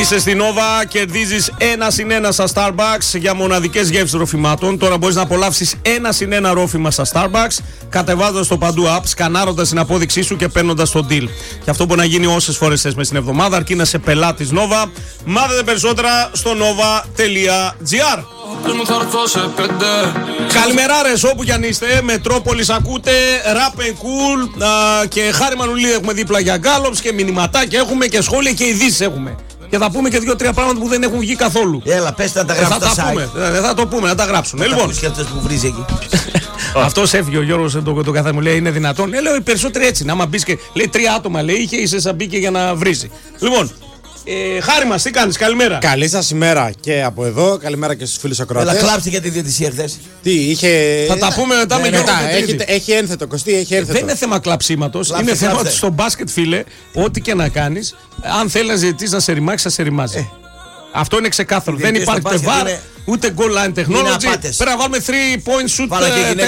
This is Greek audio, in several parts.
Είσαι στην Nova, κερδίζεις 1+1 στα Starbucks για μοναδικές γεύσεις ροφημάτων. Τώρα μπορείς να απολαύσεις 1+1 ρόφημα στα Starbucks, κατεβάζοντας το παντού app, σκανάροντας την απόδειξή σου και παίρνοντας το deal. Και αυτό μπορεί να γίνει όσες φορές θες μες στην εβδομάδα, αρκεί να είσαι πελάτης Nova. Μάθετε περισσότερα στο nova.gr. Καλημεράρες όπου κι αν είστε. Μετρόπολης ακούτε, Rap and Cool και Χάρη Μανουλή έχουμε δίπλα για γκάλοψ και μηνυματάκια έχουμε και σχόλια και ειδήσεις έχουμε. Και θα πούμε και 2-3 πράγματα που δεν έχουν βγει καθόλου. Έλα, πες να τα γράψουμε. Θα το πούμε, να τα γράψουμε. Λοιπόν, που βρίζει εκεί. Αυτός έφυγε ο Γιώργος το καθένα μου λέει: είναι δυνατόν. Λέω οι περισσότεροι έτσι. Να άμα μπει και λέει 3 άτομα λέει είχε, είσαι σαν μπήκε για να βρίζει. Λοιπόν, Χάρη μας, τι κάνεις, καλημέρα. Καλή σας ημέρα και από εδώ. Καλημέρα και στους φίλους ακροατές. Έλα, κλάψτε για τη διαιτησία χθες. Τι είχε. Θα τα πούμε μετά με Γιώργο. Έχει ένθετο, Κωστή, έχει ένθετο. Δεν είναι θέμα κλαψίματος. Είναι θέμα ότι στο μπάσκετ, φίλε, ό,τι και να κάνεις, αν θέλει να ζητήσεις να σε ρημάξει, θα σε ρημάζει. Αυτό είναι ξεκάθαρο. Δεν υπάρχει ούτε VAR, ούτε goal line technology. Πρέπει να βάλουμε 3-point shoot.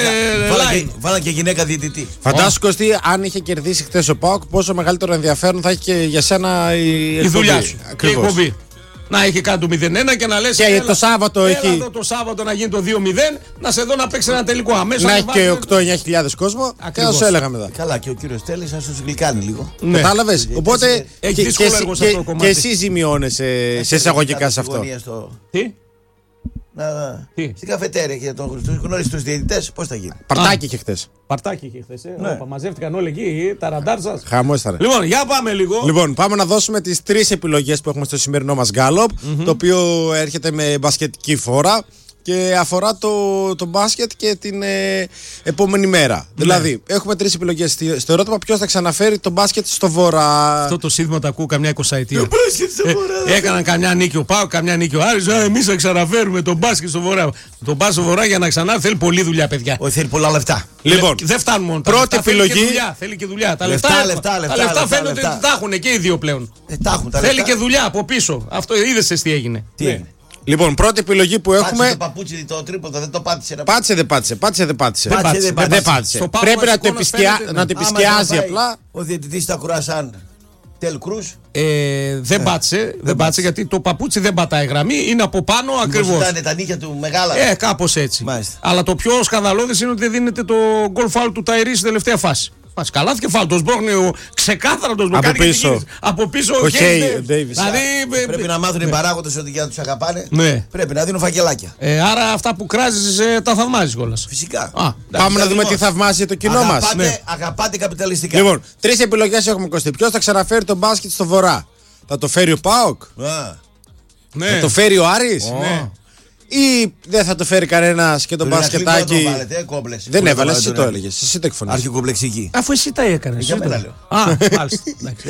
Βάλα και γυναίκα διαιτητή. Φαντάσου, Κωστή, αν είχε κερδίσει χθες ο ΠΑΟΚ, πόσο μεγαλύτερο ενδιαφέρον θα έχει και για σένα η δουλειά σου. Και η εκπομπή. Να έχει κάνει το 0-1 και να λες. Και το Σάββατο εκεί. Το Σάββατο να γίνει το 2-0, να σε δω να παίξει ένα τελικό αμέσως. Να έχει και 8-9 κόσμο. Και όσο έλεγα μετά. Καλά, και ο κύριος Τέλης θα σου γλυκάνει λίγο. Κατάλαβες. Οπότε. Έχει δύσκολο έργο σε αυτό το κομμάτι. Και εσύ ζημιώνεσαι σε εισαγωγικά σε αυτό. Τι? Στην καφετέρια και τον γνώρισε τους διαιτητές, πώς θα γίνει. Παρτάκι είχε χθες. Παρτάκι είχε χθες. Μαζεύτηκαν όλοι εκεί, τα ραντάρ σας. Χαμός ήταν. Λοιπόν, για πάμε λίγο. Λοιπόν, πάμε να δώσουμε τις 3 επιλογές που έχουμε στο σημερινό μας γκάλοπ. Το οποίο έρχεται με μπασκετική φόρα και αφορά το μπάσκετ και την επόμενη μέρα. Δηλαδή, έχουμε 3 επιλογές στο ερώτημα ποιος θα ξαναφέρει το μπάσκετ στο βορρά. Αυτό το σύνθημα το ακούω καμιά 20ετία. Έκαναν καμιά νίκη ο ΠΑΟΚ, καμιά νίκη ο Άρης. Εμείς θα ξαναφέρουμε το μπάσκετ στο βορρά. Το μπάσκετ στο βορρά για να ξανά θέλει πολλή δουλειά, παιδιά. Όχι, θέλει πολλά λεφτά. Λοιπόν, δεν φτάνουν μόνο. Πρώτη επιλογή. Θέλει και δουλειά. Τα λεφτά φαίνεται ότι τα έχουν και οι δύο πλέον. Θέλει και δουλειά από πίσω. Αυτό είδες τι έγινε. Λοιπόν, πρώτη επιλογή που έχουμε. Πάτησε το παπούτσι το τρίποδο, δεν το πάτησε. Δεν πάτησε. Πρέπει να το επισκιάζει απλά. Ο διαιτητής τα κουράσαν. Τελ Κρούς. Δεν πάτησε γιατί το παπούτσι δεν πατάει γραμμή, είναι από πάνω ακριβώς. Ήταν τα νύχια του μεγάλα. Κάπως έτσι. Μάλιστα. Αλλά το πιο σκανδαλώδες είναι ότι δεν δίνεται το γκολ φάουλ του Ταϊρή στη τελευταία φάση. Καλάθηκε φάουλ, το σμπρώχνει ξεκάθαρα το σμπρώχνει. Από πίσω ο Ντέιβις. Πρέπει να μάθουν οι παράγοντες ότι για να τους αγαπάνε πρέπει να δίνουν φακελάκια. Άρα αυτά που κράζεις τα θαυμάζεις κιόλας. Φυσικά. Πάμε να δούμε τι θαυμάζει το κοινό μας. Αγαπάτε καπιταλιστικά. Λοιπόν, 3 επιλογές έχουμε, Κωστή. Ποιος θα ξαναφέρει τον μπάσκετ στο βορρά? Θα το φέρει ο ΠΑΟΚ? Θα το φέρει ο Άρης? Ή δεν θα το φέρει κανένας και τον μπασκετάκι? Δεν έβαλε, εσύ το έλεγες. Εσύ το εκφωνείς. Αρχικομπλεξική. Αφού εσύ τα έκανες. Για μένα λέω. Μάλιστα.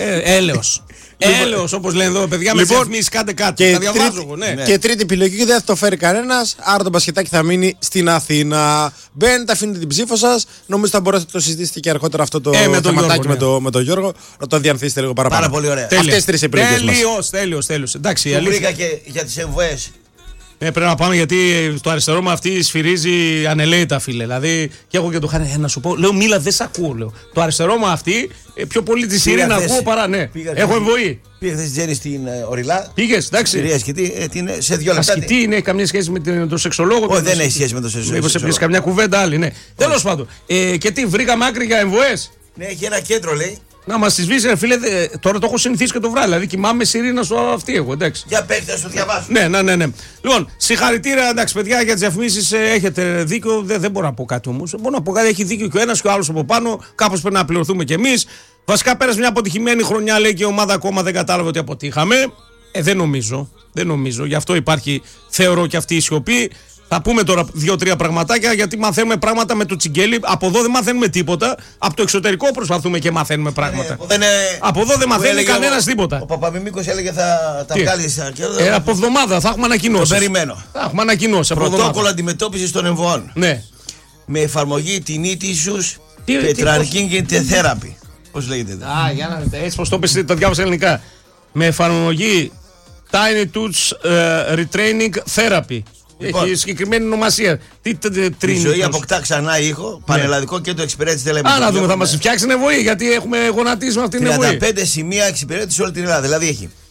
Έλεος όπως λένε εδώ, παιδιά, με διαφημίσεις, κάντε κάτι. Τα διαβάζω εγώ, ναι. Και τρίτη επιλογή, δεν θα το φέρει κανένας, άρα το μπασκετάκι θα μείνει στην Αθήνα. Μπαίνετε, αφήνετε την ψήφο σας. Νομίζω θα μπορέσετε να το συζητήσετε και αργότερα αυτό το θεματάκι με τον Γιώργο, να το διανθίσετε λίγο παραπάνω. Πάρα πολύ ωραία. Αυτές τις 3 επιλογές μας. Τέλειος. Εντάξει, το βρήκα και για τις εμβοές. Πρέπει να πάμε γιατί το αριστερό μου αυτή σφυρίζει ανελαίητα, φίλε. Δηλαδή, και έχω και το Χάρη να σου πω. Λέω, μίλα, δεν σ' ακούω. Λέω. Το αριστερό μου αυτή πιο πολύ τη Σιρήνα ακούω παρά ναι. Έχω εμβοή. Πήγα χθες Τζέννη στην Ορειλά. Πήγες, εντάξει. Κυρία Ασκητή, σε 2 λεπτά. Ασκητή είναι καμία σχέση με τον σεξολόγο? Όχι, δεν έχει σχέση με τον σεξολόγο. Μήπως έπιασε καμιά κουβέντα άλλη, ναι. Τέλος πάντων. Και τι, βρήκαμε άκρη για εμβοές? Ναι, έχει ένα κέντρο, λέει. Να μας τη σβήσει, φίλε, τώρα το έχω συνηθίσει και το βράδυ. Δηλαδή κοιμάμαι Σιρήνα στο αυτή εγώ, εντάξει. Για παίχτε, να σου διαβάσω. Ναι. Λοιπόν, συγχαρητήρια, εντάξει, παιδιά, για τις διαφημίσεις. Έχετε δίκιο. Δεν μπορώ να πω κάτι όμως. Μπορώ να πω κάτι, έχει δίκιο και ο ένας και ο άλλος από πάνω. Κάπως πρέπει να πληρωθούμε κι εμείς. Βασικά πέρασε μια αποτυχημένη χρονιά, λέει, και η ομάδα ακόμα δεν κατάλαβε ότι αποτύχαμε. Δεν νομίζω. Γι' αυτό υπάρχει, θεωρώ, και αυτή η σιωπή. Θα πούμε τώρα 2-3 πραγματάκια γιατί μαθαίνουμε πράγματα με το Τσιγκέλι. Από εδώ δεν μαθαίνουμε τίποτα. Από το εξωτερικό προσπαθούμε και μαθαίνουμε πράγματα. Από εδώ δεν μαθαίνει κανένας τίποτα. Ο Παπαμιμίκος έλεγε θα τα βγάλει. Από εβδομάδα θα έχουμε ανακοινώσει. Το περιμένω. Θα έχουμε ανακοινώσει. Πρωτόκολλο αντιμετώπισης των εμβοών. Ναι. Με εφαρμογή την ήτησους τετραρκίνγκεν θέραπη. Πώς λέγεται? Για να δείτε. Έτσι πως το πες, το διάβασα ελληνικά. Με εφαρμογή Tiny Tools Retraining Therapy. Λοιπόν, έχει συγκεκριμένη ονομασία. Η ζωή αποκτά ξανά ήχο. Πανελλαδικό κέντρο εξυπηρέτηση τηλεμετρική. Να δούμε, θα μας φτιάξει την εμβοή. Γιατί έχουμε γονατίσει με αυτήν την εμβοή. 35 σημεία εξυπηρέτηση σε όλη την Ελλάδα. Δηλαδή έχει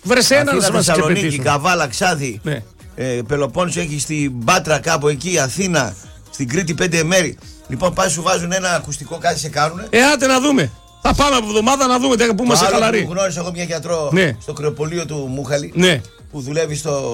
Βρες έναν να μας Θεσσαλονίκη, ξεπετήσουν. Καβάλα, Ξάδη. Ναι. Πελοπόννησο έχει στην Πάτρα κάπου εκεί, Αθήνα, στην Κρήτη 5 μέρη. Λοιπόν, πας σου βάζουν ένα ακουστικό, κάτι σε κάνουνε. Άντε να δούμε. Θα πάμε από εβδομάδα να δούμε που είμαστε χαλαροί. Που γνώρισα εγώ μια γιατρό στο κρεοπολείο του Μούχαλη. Ναι. Που δουλεύει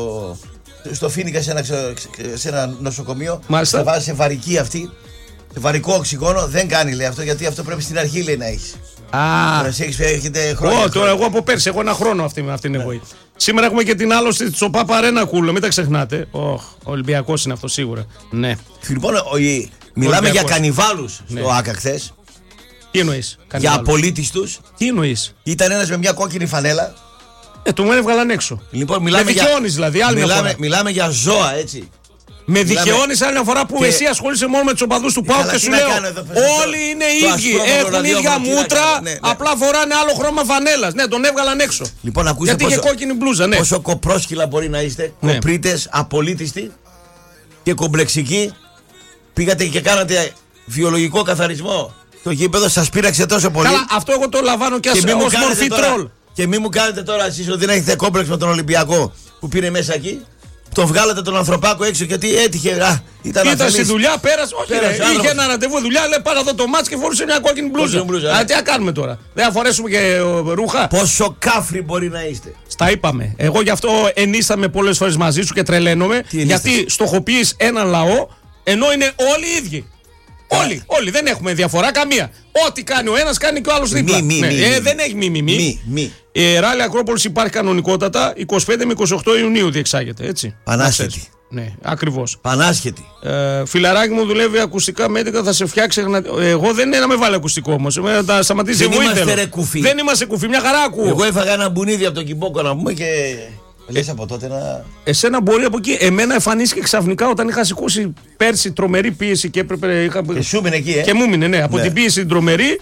στο Φίνικα σε ένα νοσοκομείο. Μάλιστα. Θα βάζει σε βαρική αυτή. Σε βαρικό οξυγόνο. Δεν κάνει, λέει αυτό, γιατί αυτό πρέπει στην αρχή, λέει, να έχει. Τώρα εσύ έχετε χρόνια. Τώρα εγώ από πέρσι έχω ένα χρόνο αυτή την εγώ. Σήμερα έχουμε και την άλλωση τη Οπάπα Αρένα Κούλο, μην τα ξεχνάτε. Ο Ολυμπιακός είναι αυτό σίγουρα. Ναι. Λοιπόν, μιλάμε για κανιβάλους στο ΆΚΑ χθες. Τι εννοείς? Για απολύτιστους. Τι εννοείς? Ήταν ένας με μια κόκκινη φανέλα. Τον έβγαλαν έξω. Λοιπόν, με δικαιώνεις δηλαδή, μιλάμε για ζώα, έτσι. Με δικαιώνεις άλλη μια φορά που εσύ ασχολείσαι μόνο με τους οπαδούς του ΠΑΟΚ και σου λέω όλοι είναι ίδιοι, έχουν ίδια μούτρα, απλά φοράνε άλλο χρώμα φανέλας. Ναι, τον έβγαλαν έξω. Λοιπόν, ακούστε γιατί είχε κόκκινη μπλούζα, ναι. Πόσο κοπρόσκυλα μπορεί να είστε, κοπρίτες, απολύτιστοι και κομπλεξικοί. Πήγατε και κάνατε βιολογικό καθαρισμό στο γήπεδο, σας πείραξε τόσο πολύ. Καλά, αυτό εγώ το λαμβάνω και ως μορφή τρόλ. Και μη μου κάνετε τώρα εσείς ότι δεν έχετε κόμπλεξ με τον Ολυμπιακό που πήρε μέσα εκεί. Τον βγάλατε τον ανθρωπάκο έξω γιατί έτυχε. Ήταν στη δουλειά, πέρασε. Όχι, είχε ένα ραντεβού δουλειά, λέει πάρα εδώ το μάτς και φορούσε μια κόκκινη μπλούζα. Τι να κάνουμε τώρα? Δεν θα φορέσουμε και ρούχα. Πόσο κάφροι μπορεί να είστε? Στα είπαμε. Εγώ γι' αυτό ενίσταμαι πολλές φορές μαζί σου και τρελαίνομαι. Γιατί στοχοποιείς έναν λαό ενώ είναι όλοι οι ίδιοι. Όλοι, δεν έχουμε διαφορά καμία. Ό,τι κάνει ο ένας κάνει και ο άλλος δίπλα. Δεν έχει μη. Η Ράλη Ακρόπολης υπάρχει κανονικότατα. 25 με 28 Ιουνίου διεξάγεται, έτσι. Πανάσχετη. Ναι, ακριβώς. Πανάσχετη. Φιλαράκι μου δουλεύει ακουστικά μέτρικα, θα σε φτιάξει. Εγώ δεν είναι να με βάλει ακουστικό όμως. Θα σταματήσει εγώ ήθελα. Δεν είμαστε κουφί, μια χαρά ακούω. Εγώ έφαγα ένα μπουνίδι από τον Κιμπόκο να πούμε και. Λες από τότε να. Εσένα μπορεί από εκεί. Εμένα εμφανίστηκε ξαφνικά όταν είχα σηκώσει πέρσι τρομερή πίεση και έπρεπε. Και σου μείνε εκεί, Και μου μείνε, ναι. Από την πίεση την τρομερή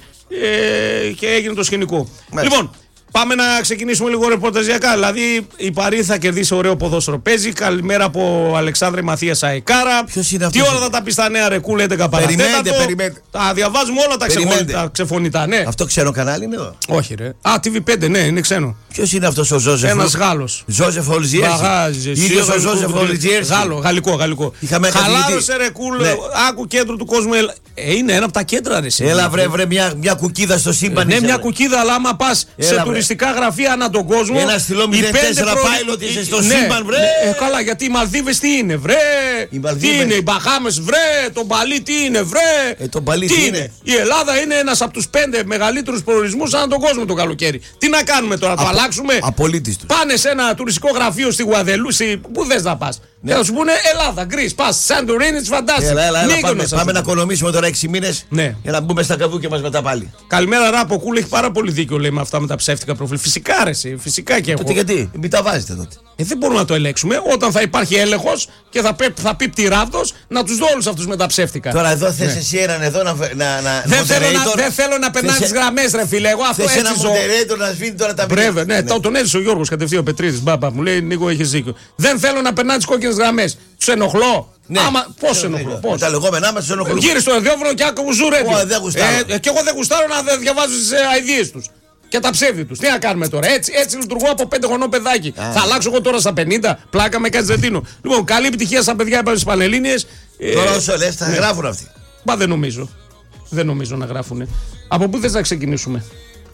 και έγινε το σκηνικό. Λοιπόν, πάμε να ξεκινήσουμε λίγο ρεπορταζιακά. Δηλαδή η Παρί θα κερδίσει ωραίο ποδόσφαιρο. Παίζει. Καλημέρα από Αλεξάνδρε Μαθίας Αεκάρα. Ποιος είναι αυτός? Τι ώρα θα τα πει στα νέα Ρεκούλ 11 παρατέταρτο? Περιμένετε. Τα διαβάζουμε όλα τα ξεφωνητά, ναι. Αυτό ξένο κανάλι είναι εδώ? Όχι, ρε. TV5, ναι, είναι ξένο. Ποιος είναι αυτός ο Ζόζεφ? Ένας Γάλλος. Ζόζεφ Ολιζιέρση. Ίδιος ο Ζόζεφ Ολιζιέρση. Γαλλικό. Χαλάρωσε Ρεκούλ, άκου κέντρο του κόσμου. Είναι ένα από τα κέντρα, ρε. Έλα, βρε μια κουκίδα στο σύμπαν. Ναι, μια κουκίδα, αλλά άμα πας σε τουριστικά γραφεία ανά τον κόσμο. Ένα στυλό 04 pilot είσαι στο σύμπαν, βρε. Καλά, γιατί οι Μαλδίβες τι είναι, βρε. Τι είναι, οι Μπαχάμες, βρε. Το Μπαλί τι είναι, βρε. Το Μπαλί τι είναι. Η Ελλάδα είναι ένας από τους 5 μεγαλύτερους προορισμούς ανά τον κόσμο το καλοκαίρι. Τι να κάνουμε τώρα, το αλλάξουμε? Απολύτιστος. Πάνε σε ένα τουριστικό γραφείο στη Γουαδελούση, πού θες να πας? Και θα σου πούνε Ελλάδα, Γκρις, πας, Σαντουρίνη, της φαντάστης. Πάμε να κονομήσουμε τώρα 6 μήνες για να μπούμε στα καβούκια μας μετά πάλι. Καλημέρα, Ράπο Κούλ, έχει πάρα πολύ δίκιο λέει με αυτά με τα ψεύτικα προφίλ. Φυσικά, ρε, φυσικά και εγώ. Τότε γιατί, μην τα βάζετε τότε. Δεν μπορούμε να το ελέγξουμε. Όταν θα υπάρχει έλεγχος και θα πίπτει ράβδος, να τους δω όλους αυτούς με τα ψεύτικα. Τώρα εδώ θες εσύ έναν εδώ να. Δεν θέλω να περνάνε τις γραμμές, ρε φίλε. Εγώ αυτό έτσι ζω. Θες ένα μοντερέτο να σβήνει τώρα τα βίντεο. Βέβαια, ναι, τον έζησε ο Γιώργος κατευθείαν ο Πετρίδης. Μπαμπα μου λέει Νίκο, έχεις δίκιο. Δεν θέλω να περνάνε τις κόκκινες γραμμές. Τους ενοχλώ. Πώς ενοχλώ? Τα λεγόμενά μας τους ενοχλούν. Γύρω στο ραδιόφωνο και άκου ζουρέτιο. Και εγώ δεν γουστάρω να διαβάζω τις αηδίες τους. Και τα ψεύδι τους. Τι να κάνουμε τώρα? Έτσι λειτουργώ από 5 χρονών παιδάκι. Θα αλλάξω εγώ τώρα στα 50. Πλάκα με κάτι δεν δίνω. Λοιπόν, καλή επιτυχία στα παιδιά στις Πανελλήνιες. Τώρα όσο λες θα γράφουν αυτοί. Μα δεν νομίζω. Δεν νομίζω να γράφουνε. Από πού θες να ξεκινήσουμε?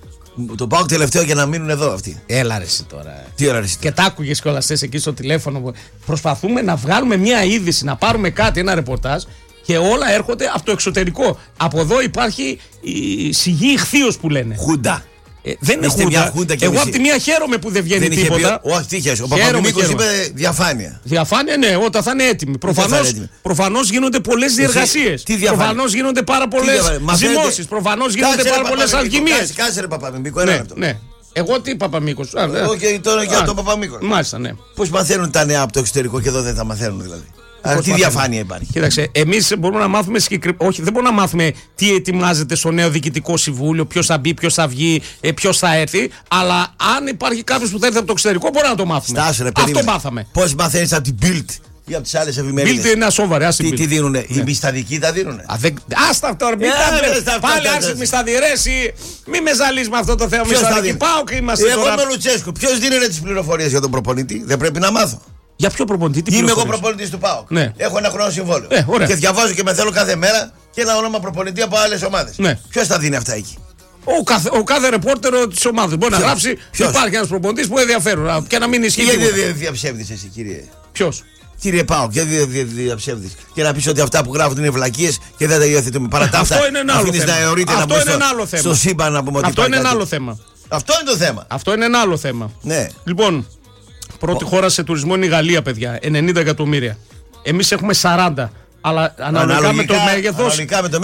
Το πάω τελευταίο για να μείνουν εδώ αυτοί. Έλα ρε εσύ τώρα. Τι ώρα ρε εσύ? Και τα άκουγες κιόλας θες εκεί στο τηλέφωνο. Προσπαθούμε να βγάλουμε μια είδηση, να πάρουμε κάτι, ένα ρεπορτάζ. Και όλα έρχονται από το εξωτερικό. Από εδώ υπάρχει η σιγή ηχθείος που λένε. Χούντα. Δεν είναι χούντα. Εγώ από τη μία χαίρομαι που δεν βγαίνει τίποτα. Όχι, τύχες. Ο Παπαμίκος είπε διαφάνεια. Διαφάνεια, ναι, όταν θα είναι έτοιμοι. Προφανώς γίνονται πολλές διεργασίες. Προφανώς γίνονται πάρα πολλές ζυμώσεις. Προφανώς γίνονται πάρα πολλές αλχημίες. Κάτσε ρε Παπαμίκο, ένα λεπτό. Εγώ τι Παπαμίκος? Όχι, τώρα για τον Παπαμίκο. Μάλιστα, ναι. Πώς μαθαίνουν τα νέα από το εξωτερικό και εδώ δεν τα μαθαίνουν δηλαδή? Τι διαφάνεια υπάρχει? Κοίταξε, εμείς μπορούμε να μάθουμε όχι, δεν μπορούμε να μάθουμε τι ετοιμάζεται στο νέο διοικητικό συμβούλιο, ποιος θα μπει, ποιος θα βγει, ποιος θα έρθει. Αλλά αν υπάρχει κάποιος που θα έρθει από το εξωτερικό, μπορούμε να το μάθουμε. Στάσου, ρε, αυτό μάθαμε. Πώς μαθαίνεις από την Bild ή από τις άλλες εφημερίδες. Bild είναι ασόβαρη. Τι δίνουνε, οι μισθαδικοί τα δίνουνε. Άστα τώρα, μην πάλι άρχισε μισθαδιαιρές. Μη με ζαλείς με αυτό το θέμα. Μισθαδική ΠΑΟΚ είμαστε. Εγώ είμαι Λουτσέσκου. Ποιος δίνει τις πληροφορίες για τον προπονητή, δεν πρέπει να μάθω. Για ποιο προπονητή, είμαι εγώ προπονητής του ΠΑΟΚ. Ναι. Έχω ένα χρόνο συμβόλαιο. Και διαβάζω και με θέλω κάθε μέρα και ένα όνομα προπονητή από άλλες ομάδες. Ναι. Ποιος τα δίνει αυτά εκεί? Ο κάθε ρεπόρτερο της ομάδας μπορεί να γράψει. Υπάρχει ένας προπονητής που ενδιαφέρον και να μην ισχύει. Γιατί δεν διαψεύδεις εσύ, κύριε? Ποιος? Κύριε ΠΑΟΚ, γιατί δεν διαψεύδεις και να πεις ότι αυτά που γράφουν είναι βλακίες και δεν τα υιοθετούμε? Παρά τα αυτά, αυτό είναι ένα άλλο θέμα. Αυτό είναι ένα άλλο θέμα. Στο σύμπαν να πούμε ότι αυτό είναι ένα άλλο θέμα. Αυτό είναι το θέμα. Αυτό είναι ένα άλλο θέμα. Ναι. Λοιπόν, πρώτη χώρα σε τουρισμό είναι η Γαλλία, παιδιά. 90 εκατομμύρια. Εμείς έχουμε 40. Αλλά αναλογικά με το μέγεθος.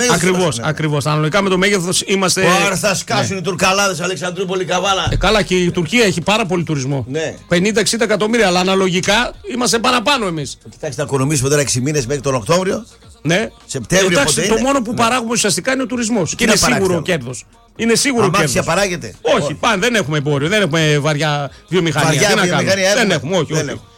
Ακριβώς. Αναλογικά με το μέγεθος είμαστε. Άρα θα σκάσουν οι Τουρκαλάδες, Αλεξανδρούπολη, Καβάλα. Καλά, και η Τουρκία έχει πάρα πολύ τουρισμό. Ναι. 50-60 εκατομμύρια. Αλλά αναλογικά είμαστε παραπάνω εμείς. Κοιτάξτε, να οικονομήσουμε τώρα 6 μήνες μέχρι τον Οκτώβριο. Ναι. Σεπτέμβριο. Εντάξει, το μόνο που παράγουμε ουσιαστικά είναι ο τουρισμός. Και είναι σίγουρο κέρδος. Είναι σίγουρο κέρδος. Αμάξια παράγεται? Όχι, δεν έχουμε εμπόριο, δεν έχουμε βαριά βιομηχανία. Δεν έχουμε, όχι.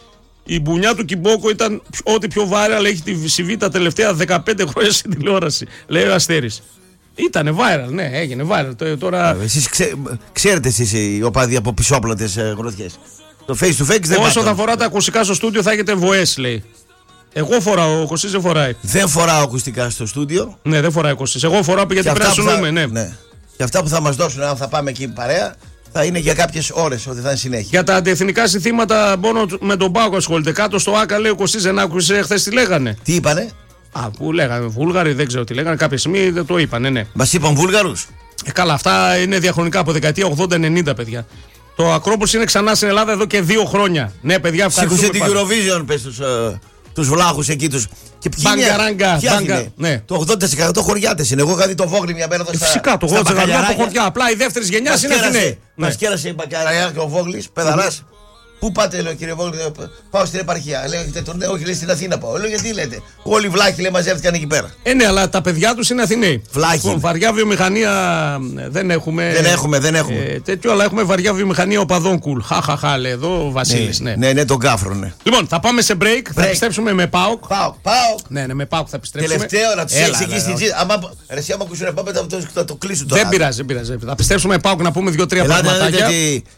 Η μπουνιά του Κιμπόκο ήταν ό,τι πιο viral έχει συμβεί τα τελευταία 15 χρόνια στην τηλεόραση. Λέει ο Αστέρης. Ήτανε viral, ναι, έγινε viral. Τώρα... Εσείς ξέρετε εσείς οι οπαδοί από πισόπλατες γροθιές. Το face to face δεν όσο θα φορά τα ακουστικά στο στούντιο θα έχετε βοές, λέει. Εγώ φοράω, ο Κωστής δεν φοράει. Δεν φοράω ακουστικά στο στούντιο. Ναι, δεν φοράει ο Κωστής. Εγώ φοράω γιατί πρέπει να συνούμε, ναι. Και αυτά που θα μας δώσουν, αν θα πάμε εκεί παρέα, θα είναι για κάποιες ώρες, ότι θα είναι συνέχεια. Για τα αντιεθνικά συνθήματα, μόνο με τον ΠΑΟΚ ασχολείται. Κάτω στο ΆΚΑ λέει ο Κωστής, δεν άκουσε χθες τι λέγανε. Τι είπανε? Που λέγανε Βούλγαροι, δεν ξέρω τι λέγανε. Κάποια στιγμή δεν το είπανε, ναι. Μας είπαν Βούλγαρους. Καλά, αυτά είναι διαχρονικά από δεκαετία 80-90, παιδιά. Το Ακρόπολης είναι ξανά στην Ελλάδα εδώ και 2 χρόνια. Ναι, παιδιά, σήκωσε την Eurovision, πες τους βλάχους εκεί τους. Και Μπαγκαράγκα. Ναι. Το 80% χωριάτες είναι. Εγώ είχα δει το Βόγλι μια μέρα εδώ στα. Φυσικά το 80% το χωριά. Απλά η δεύτερη γενιά είναι Αθηναίοι. Μας κέρασε η Μπαγκαράγκα και ο Βόγλης, παιδαράς. Πού πάτε, λέω, κύριε Βόγλη, πάω στην επαρχία. Λέω, όχι, λέει, στην Αθήνα πάω. Λέω, γιατί λέτε? Όλοι οι βλάχοι, λέει, μαζεύτηκαν εκεί πέρα. Ναι, αλλά τα παιδιά τους είναι Αθηναίοι. Βλάχοι. Βαριά βιομηχανία δεν έχουμε. Δεν έχουμε. Τέτοιο, αλλά έχουμε βαριά βιομηχανία οπαδών κουλ. Χαχαχά, λέει εδώ ο Βασίλης. Ναι, τον κάφρο, ναι. Λοιπόν, θα πάμε σε break. Θα επιστρέψουμε με ΠΑΟΚ. ΠΑΟΚ. Ναι, με ΠΑΟΚ θα επιστρέψουμε. Τελευταίο, να του εξηγήσει την τζίτα. Εσύ, άμα ακούσουν πάμε, θα το κλείσουν τώρα. Δεν πειράζει. Θα επιστρέψουμε με ΠΑΟΚ να πούμε 2-3 πραγματάκια.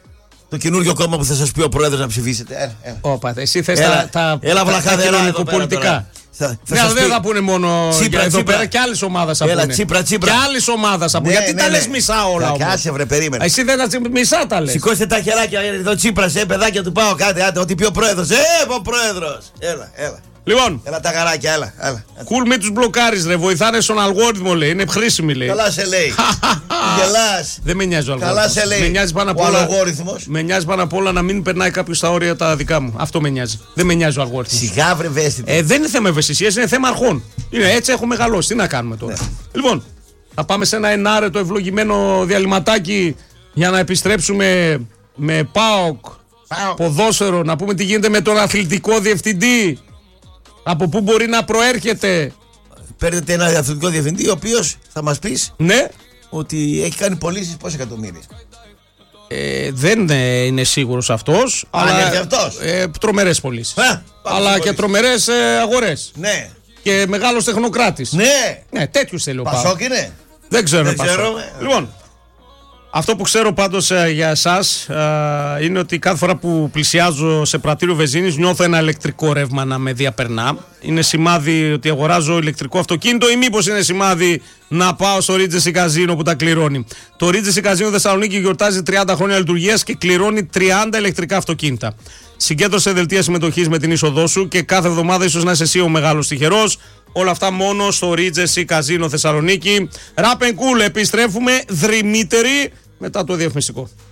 Το καινούριο κόμμα που θα σας πει ο πρόεδρος να ψηφίσετε. Όπα, εσύ θες τα κοινωνικοπολιτικά. Ναι, αλλά δεν θα πούνε μόνο εδώ πέρα και άλλες ομάδες θα πούνε. Τσίπρα. Και άλλες ομάδες θα πούνε. Γιατί τα λες μισά όλα όμως? Κάτσε βρε, περίμενε. Εσύ δεν τα μισά τα λες. Σηκώστε τα χεράκια εδώ, Τσίπρας, παιδάκια του πάω κάτι, ό,τι πει ο πρόεδρος. Ο πρόεδρος. Έλα. Λοιπόν, έλα τα γαράκια, έλα. Κουλ, μην τους μπλοκάρεις, ρε. Βοηθάνε στον αλγόριθμο, λέει. Είναι χρήσιμοι, λέει. Καλά σε λέει. Γελάς. Δεν με νοιάζει ο αλγόριθμος. Καλά σε λέει. Με νοιάζει πάνω απ' όλα. Με νοιάζει πάνω απ' όλα να μην περνάει κάποιο στα όρια τα δικά μου. Αυτό με νοιάζει. Δεν με νοιάζει ο αλγόριθμος. Σιγά βρε ευαίσθητη. Δεν είναι θέμα ευαισθησίας, είναι θέμα αρχών. Έτσι έχω μεγαλώσει. Τι να κάνουμε τώρα. Λοιπόν, θα πάμε σε ένα ενάρετο ευλογημένο διαλυματάκι για να επιστρέψουμε με ΠΑΟΚ. Ποδόσφαιρο, να πούμε τι γίνεται με τον αθλητικό διευθυντή. Από πού μπορεί να προέρχεται. Παίρνετε ένα αθλητικό διευθυντή ο οποίος θα μας πεις, ναι, ότι έχει κάνει πωλήσεις πόσα εκατομμύρια. Δεν είναι σίγουρος αυτός. Αλλά τρομερές πωλήσεις. Αλλά και τρομερές αγορές. Ναι. Και μεγάλος τεχνοκράτης. Ναι, τέτοιους θέλει ο ΠΑΟΚ. Πασόκ είναι. Δεν ξέρω. Λοιπόν, αυτό που ξέρω πάντως για εσάς είναι ότι κάθε φορά που πλησιάζω σε πρατήριο βενζίνης νιώθω ένα ηλεκτρικό ρεύμα να με διαπερνά. Είναι σημάδι ότι αγοράζω ηλεκτρικό αυτοκίνητο ή μήπως είναι σημάδι να πάω στο Regency Casino που τα κληρώνει. Το Regency Casino Θεσσαλονίκη γιορτάζει 30 χρόνια λειτουργίας και κληρώνει 30 ηλεκτρικά αυτοκίνητα. Συγκέντρωσε δελτία συμμετοχής με την είσοδό σου και κάθε εβδομάδα ίσως να είσαι εσύ ο μεγάλος τυχερός. Όλα αυτά μόνο στο Regency Casino Θεσσαλονίκη. Rap and Cool, επιστρέφουμε δρυμύτεροι μετά το διαφημιστικό.